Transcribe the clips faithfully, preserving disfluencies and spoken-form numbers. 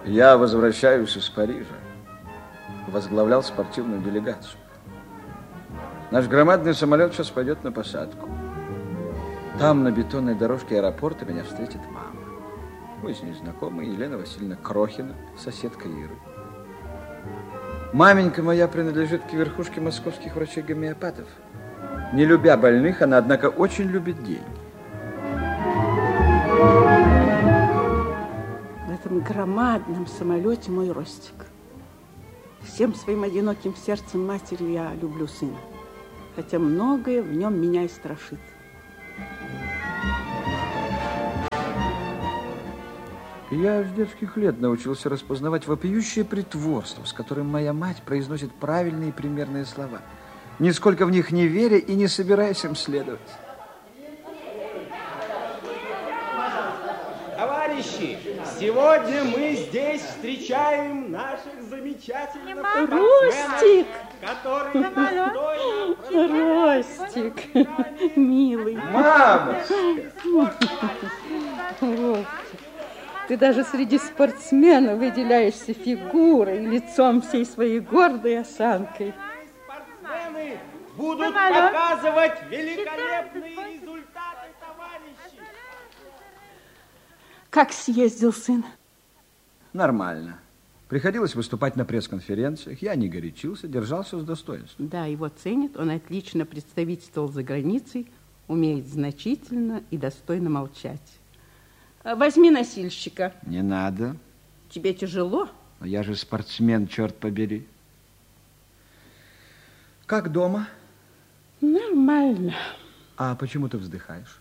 Я возвращаюсь из Парижа. Возглавлял спортивную делегацию. Наш громадный самолет сейчас пойдет на посадку. Там, на бетонной дорожке аэропорта, меня встретит мама. Мы с ней знакомы, Елена Васильевна Крохина, соседка Иры. Маменька моя принадлежит к верхушке московских врачей-гомеопатов. Не любя больных, она, однако, очень любит деньги. В этом громадном самолете мой Ростик. Всем своим одиноким сердцем матери я люблю сына. Хотя многое в нем меня и страшит. Я с детских лет научился распознавать вопиющее притворство, с которым моя мать произносит правильные и примерные слова, нисколько в них не веря и не собираясь им следовать. Товарищи, сегодня мы здесь встречаем наших замечательных Ростик! которые Ростик, милый. Мама! Ростик, ты даже среди спортсменов выделяешься фигурой, лицом всей своей гордой осанкой. Спортсмены будут показывать великолепные результаты, товарищи. Как съездил сын? Нормально. Приходилось выступать на пресс-конференциях. Я не горячился, держался с достоинством. Да, его ценят. Он отлично представительствовал за границей, умеет значительно и достойно молчать. Возьми носильщика. Не надо. Тебе тяжело? Но я же спортсмен, черт побери. Как дома? Нормально. А почему ты вздыхаешь?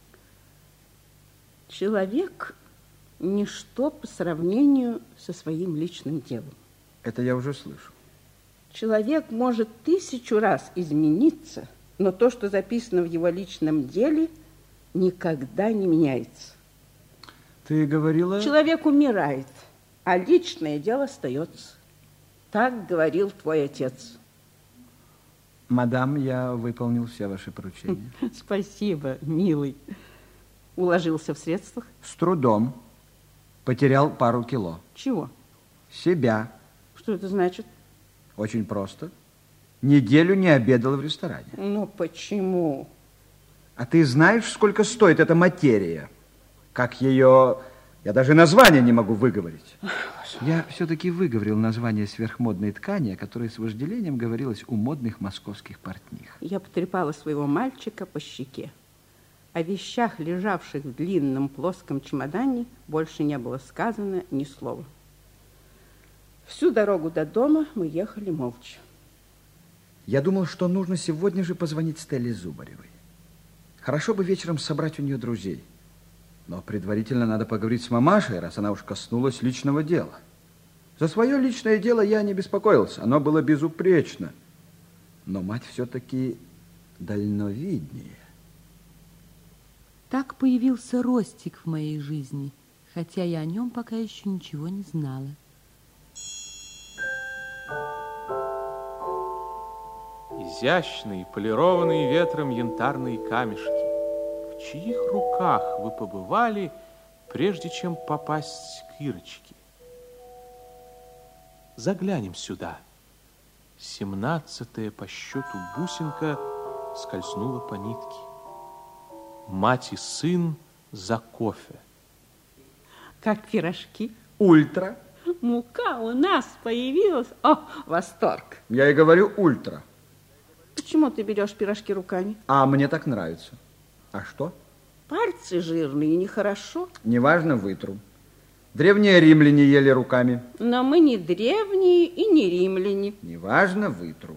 Человек – ничто по сравнению со своим личным делом. Это я уже слышу. Человек может тысячу раз измениться, но то, что записано в его личном деле, никогда не меняется. Ты говорила... Человек умирает, а личное дело остается. Так говорил твой отец. Мадам, я выполнил все ваши поручения. Спасибо, милый. Уложился в средствах? С трудом. Потерял пару кило. Чего? Себя. Что это значит? Очень просто. Неделю не обедал в ресторане. Ну, почему? А ты знаешь, сколько стоит эта материя? Как ее... Я даже название не могу выговорить. Я все-таки выговорил название сверхмодной ткани, о которой с вожделением говорилось у модных московских портних. Я потрепала своего мальчика по щеке. О вещах, лежавших в длинном плоском чемодане, больше не было сказано ни слова. Всю дорогу до дома мы ехали молча. Я думал, что нужно сегодня же позвонить Стелле Зубаревой. Хорошо бы вечером собрать у нее друзей. Но предварительно надо поговорить с мамашей, раз она уж коснулась личного дела. За свое личное дело я не беспокоился. Оно было безупречно. Но мать все-таки дальновиднее. Так появился Ростик в моей жизни, хотя я о нем пока еще ничего не знала. Изящные, полированные ветром янтарные камешки. В чьих руках вы побывали, прежде чем попасть к Ирочке? Заглянем сюда. Семнадцатая по счету бусинка скользнула по нитке. Мать и сын за кофе. Как пирожки? Ультра. Мука у нас появилась. О, восторг. Я и говорю ультра. Почему ты берешь пирожки руками? А мне так нравится. А что? Пальцы жирные, нехорошо. Неважно, вытру. Древние римляне ели руками. Но мы не древние и не римляне. Неважно, вытру.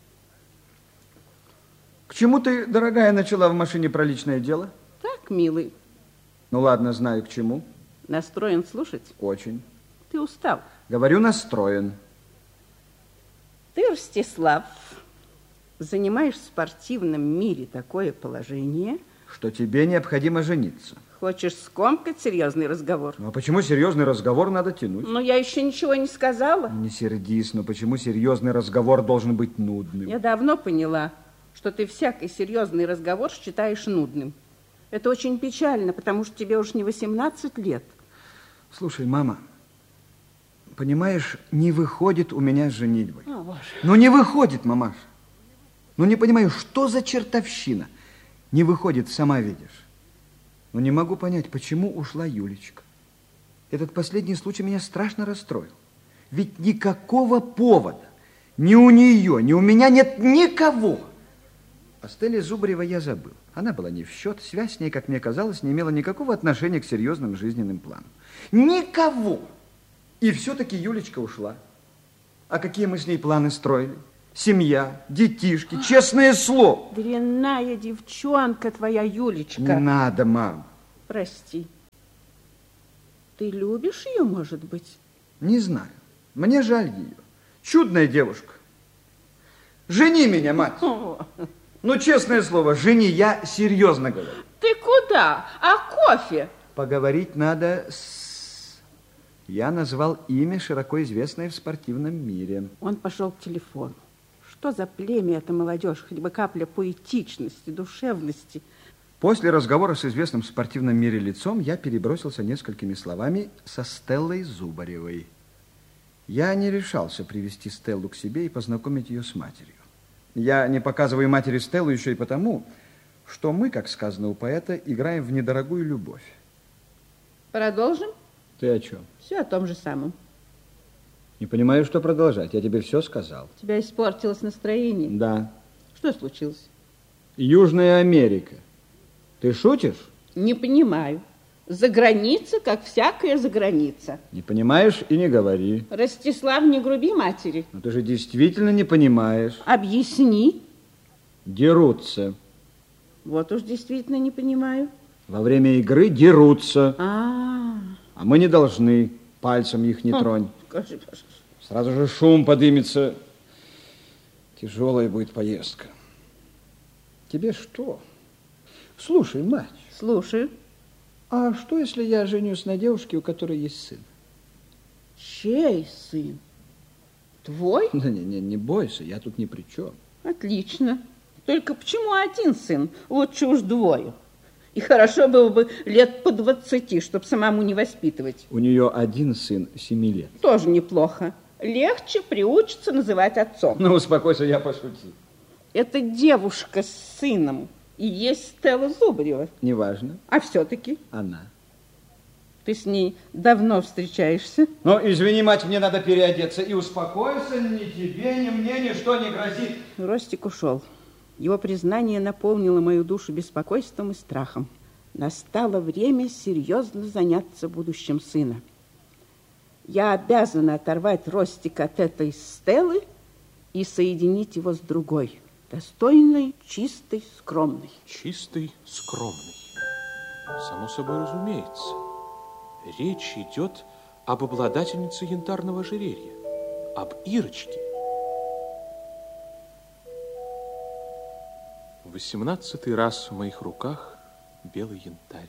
К чему ты, дорогая, начала в машине про личное дело? Так, милый. Ну ладно, знаю к чему. Настроен слушать? Очень. Ты устал? Говорю, настроен. Ты, Ростислав, занимаешь в спортивном мире такое положение, что тебе необходимо жениться. Хочешь скомкать серьезный разговор? Ну, а почему серьезный разговор надо тянуть? Но я еще ничего не сказала. Не сердись, но почему серьезный разговор должен быть нудным? Я давно поняла, что ты всякий серьезный разговор считаешь нудным. Это очень печально, потому что тебе уж не восемнадцать лет. Слушай, мама, Понимаешь, не выходит у меня с женитьбой. О, Боже. Ну, не выходит, мамаша. Ну, не понимаю, что за чертовщина? Не выходит, сама видишь. Ну, не могу понять, почему ушла Юлечка. Этот последний случай меня страшно расстроил. Ведь никакого повода ни у нее, ни у меня нет никого. О Стелле Зубаревой я забыл. Она была не в счет. Связь с ней, как мне казалось, не имела никакого отношения к серьезным жизненным планам. Никого. И все-таки Юлечка ушла. А какие мы с ней планы строили? Семья, детишки, честное слово. Дрянная девчонка твоя Юлечка. Не надо, мам. Прости. Ты любишь ее, может быть? Не знаю. Мне жаль ее. Чудная девушка. Жени меня, мать. О. Ну, честное слово, жени, я серьезно говорю. Ты куда? А кофе? Поговорить надо с... Я назвал имя, широко известное в спортивном мире. Он пошел к телефону. Что за племя эта молодежь? Хоть бы капля поэтичности, душевности. После разговора с известным в спортивном мире лицом я перебросился несколькими словами со Стеллой Зубаревой. Я не решался привести Стеллу к себе и познакомить ее с матерью. Я не показываю матери Стеллу еще и потому, что мы, как сказано у поэта, играем в недорогую любовь. Продолжим? Ты о чем? Все о том же самом. Не понимаю, что продолжать. Я тебе все сказал. У тебя испортилось настроение? Да. Что случилось? Южная Америка. Ты шутишь? Не понимаю. За граница, как всякая за граница. Не понимаешь и не говори. Ростислав, не груби матери. Но ты же действительно не понимаешь. Объясни. Дерутся. Вот уж действительно не понимаю. Во время игры дерутся. А, А мы не должны. Пальцем их не тронь. скажи, пожалуйста. Сразу же шум подымется. Тяжелая будет поездка. Тебе что? Слушай, мать. Слушаю. А что, если я женюсь на девушке, у которой есть сын? Чей сын? Твой? Да не, не, не бойся, я тут ни при чем. Отлично. Только почему один сын? Лучше уж двое. И хорошо было бы лет по двадцати, чтобы самому не воспитывать. У нее один сын семи лет. Тоже неплохо. Легче приучиться называть отцом. Ну, успокойся, я пошутил. Это девушка с сыном и есть Стелла Зубарева. Неважно. А все-таки Она. ты с ней давно встречаешься? Ну, извини, мать, мне надо переодеться. И успокойся, ни тебе, ни мне ничто не грозит. Ростик ушел. Его признание наполнило мою душу беспокойством и страхом. Настало время серьезно заняться будущим сына. Я обязана оторвать Ростика от этой Стеллы и соединить его с другой, достойной, чистой, скромной. Чистый, скромный. Само собой разумеется. Речь идет об обладательнице янтарного ожерелья, об Ирочке. Восемнадцатый раз в моих руках белый янтарь.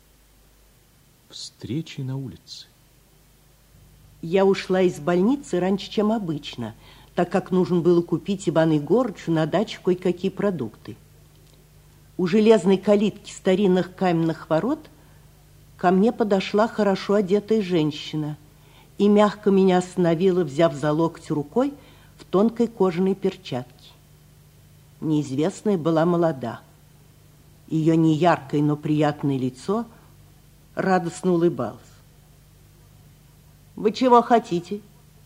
Встречи на улице. Я ушла из больницы раньше, чем обычно, так как нужно было купить Ивану Егорычу на даче кое-какие продукты. У железной калитки старинных каменных ворот ко мне подошла хорошо одетая женщина и мягко меня остановила, взяв за локоть рукой в тонкой кожаной перчатке. Неизвестная была молода. Ее неяркое, но приятное лицо радостно улыбалось. Вы чего хотите?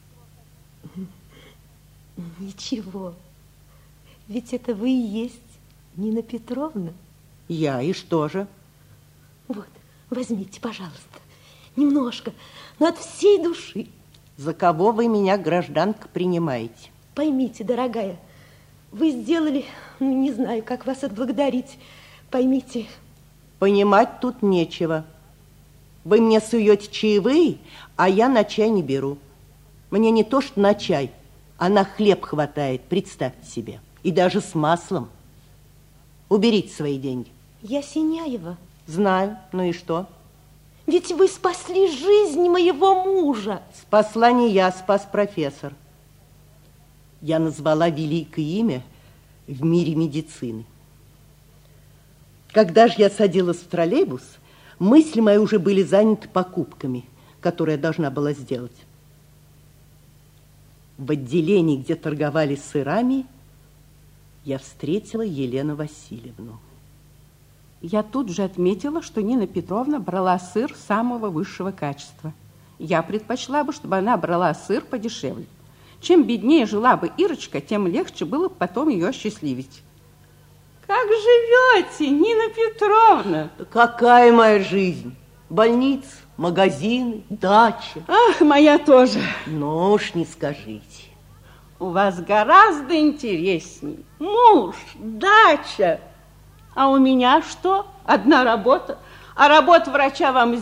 Ничего. Ведь это вы и есть Нина Петровна. Я, и что же? Вот, возьмите, пожалуйста, немножко, но от всей души. За кого вы меня, гражданка, принимаете? Поймите, дорогая, вы сделали, ну, не знаю, как вас отблагодарить. Поймите. Понимать тут нечего. Вы мне суете чаевые, а я на чай не беру. Мне не то, что на чай, а на хлеб хватает, представьте себе. И даже с маслом. Уберите свои деньги. Я Синяева. Знаю, ну и что? Ведь вы спасли жизнь моего мужа. Спасла не я, спас профессор. Я назвала великое имя в мире медицины. Когда же я садилась в троллейбус, мысли мои уже были заняты покупками, которые я должна была сделать. В отделении, где торговали сырами, я встретила Елену Васильевну. Я тут же отметила, что Нина Петровна брала сыр самого высшего качества. Я предпочла бы, чтобы она брала сыр подешевле. Чем беднее жила бы Ирочка, тем легче было бы потом ее осчастливить. Как живете, Нина Петровна? Какая моя жизнь? Больница, магазины, дача. Ах, моя тоже. Ну уж не скажите. У вас гораздо интересней. Муж, дача. А у меня что? Одна работа. А работа врача вам